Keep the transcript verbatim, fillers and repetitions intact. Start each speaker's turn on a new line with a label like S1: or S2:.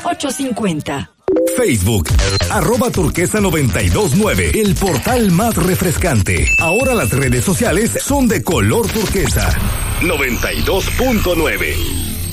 S1: ocho cinco cero.
S2: Facebook, arroba turquesa noventa y dos nueve, el portal más refrescante. Ahora las redes sociales son de color turquesa. noventa y dos punto nueve.